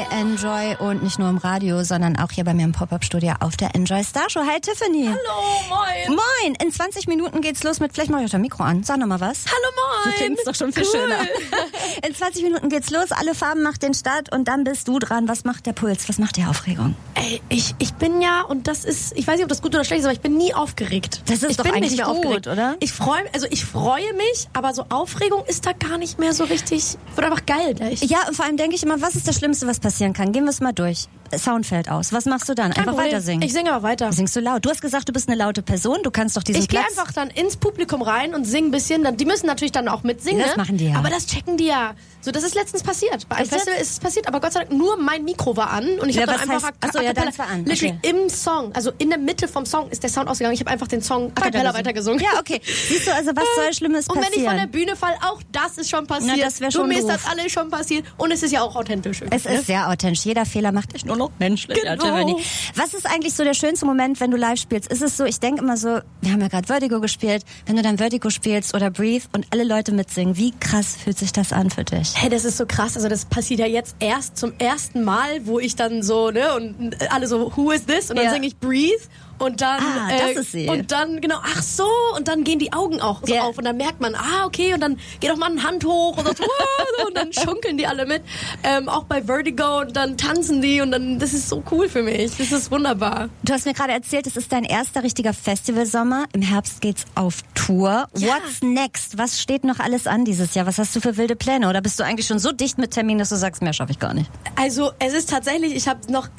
bei Enjoy und nicht nur im Radio, sondern auch hier bei mir im Pop-Up-Studio auf der Enjoy Star Show. Hi Tiffany. Hallo, moin. Moin. In 20 Minuten geht's los mit, vielleicht mache ich auch das Mikro an. Sag noch mal was. Hallo, moin. So klingt's doch schon viel schöner. In 20 Minuten geht's los, alle Farben macht den Start und dann bist du dran. Was macht der Puls? Was macht die Aufregung? Ey, ich bin ja, und das ist, ich weiß nicht, ob das gut oder schlecht ist, aber ich bin nie aufgeregt. Das ist ich doch bin eigentlich nicht mehr gut, aufgeregt, oder? Ich freue mich, aber so Aufregung ist da gar nicht mehr so richtig, wird einfach geil gleich. Ja, und vor allem denke ich immer, was ist das Schlimmste, was passieren kann? Gehen wir es mal durch. Sound fällt aus. Was machst du dann? Kein Einfach Problem. weiter singen. Ich singe aber weiter. Singst du laut? Du hast gesagt, du bist eine laute Person. Du kannst doch diesen Ich gehe Platz... einfach dann ins Publikum rein und singe ein bisschen. Die müssen natürlich dann auch mitsingen. Das machen die ja. Aber das checken die ja. So, das ist letztens passiert. Bei einem Festival ist es passiert, aber Gott sei Dank nur mein Mikro war an und ich habe dann einfach deins war an. Literally im Song, also in der Mitte vom Song ist der Sound ausgegangen. Ich habe einfach den Song a cappella weitergesungen. Ja, okay. Siehst du, also was soll Schlimmes passieren? Und wenn ich von der Bühne falle, auch das ist schon passiert. Na, das wäre schon mir ist doof. das alles schon passiert und es ist ja auch authentisch. Es ist sehr authentisch. Jeder Fehler macht dich nur noch menschlich. Genau. Was ist eigentlich so der schönste Moment, wenn du live spielst? Ist es so, ich denke immer so, wir haben ja gerade Vertigo gespielt, wenn du dann Vertigo spielst oder Breathe und alle Leute mitsingen, wie krass fühlt sich das an für dich? Hey, das ist so krass. Also das passiert ja jetzt erst zum ersten Mal, wo ich dann so, ne, und alle so, who is this? Und dann singe ich Breathe. Und dann, das ist sie. Und dann, genau, ach so, und dann gehen die Augen auch so auf und dann merkt man, okay, und dann geht auch mal eine Hand hoch und, so, und dann schunkeln die alle mit, auch bei Vertigo und dann tanzen die und dann, das ist so cool für mich, das ist wunderbar. Du hast mir gerade erzählt, es ist dein erster richtiger Festivalsommer, im Herbst geht's auf Tour. Ja. What's next? Was steht noch alles an dieses Jahr? Was hast du für wilde Pläne? Oder bist du eigentlich schon so dicht mit Terminen, dass du sagst, mehr schaffe ich gar nicht? Also, es ist tatsächlich, ich habe noch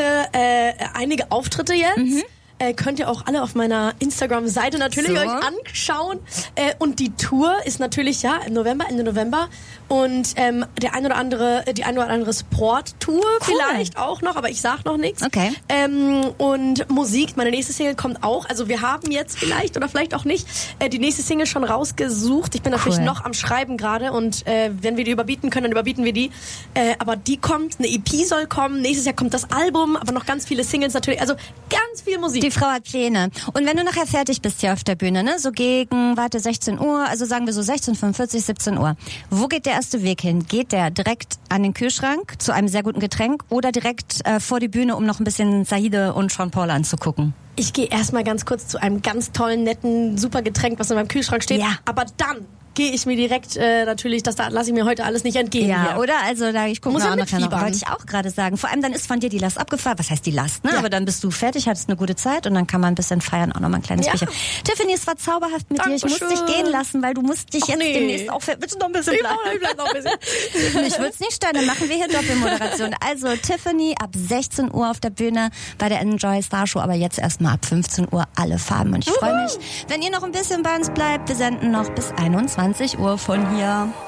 einige Auftritte jetzt. Könnt ihr auch alle auf meiner Instagram-Seite natürlich euch anschauen. Und die Tour ist natürlich Ende November. Und die ein oder andere Support-Tour vielleicht auch noch, aber ich sag noch nichts. Okay. Und Musik, meine nächste Single kommt auch. Also wir haben jetzt vielleicht oder vielleicht auch nicht die nächste Single schon rausgesucht. Ich bin natürlich noch am Schreiben gerade und wenn wir die überbieten können, dann überbieten wir die. Aber die kommt, eine EP soll kommen. Nächstes Jahr kommt das Album, aber noch ganz viele Singles natürlich. Also ganz viel Musik. Die Frau hat Pläne. Und wenn du nachher fertig bist hier auf der Bühne, ne, so gegen, 16 Uhr, also sagen wir so 16:45, 17 Uhr. Wo geht der erste Weg hin? Geht der direkt an den Kühlschrank zu einem sehr guten Getränk oder direkt vor die Bühne, um noch ein bisschen Zahide und Sean Paul anzugucken? Ich gehe erstmal ganz kurz zu einem ganz tollen, netten, super Getränk, was in meinem Kühlschrank steht. Ja. Aber dann gehe ich mir direkt natürlich, das lasse ich mir heute alles nicht entgehen. Ja, hier. oder? Also da ich gucke Muss noch ja andere mitfiebern. wollte ich auch gerade sagen. Vor allem dann ist von dir die Last abgefahren. Was heißt die Last, ne? Ja. Aber dann bist du fertig, hattest eine gute Zeit und dann kann man ein bisschen feiern, auch noch mal ein kleines Bierchen. Tiffany, es war zauberhaft mit dir. Ich muss dich gehen lassen, weil du musst dich demnächst auch... Willst du noch ein bisschen bleiben? Ich bleib noch ein bisschen. Ich würde es nicht stören, dann machen wir hier Doppelmoderation. Also Tiffany ab 16 Uhr auf der Bühne bei der Enjoy Star Show, aber jetzt erstmal ab 15 Uhr alle Farben. Und ich freue mich, wenn ihr noch ein bisschen bei uns bleibt. Wir senden noch bis 21 Uhr von hier.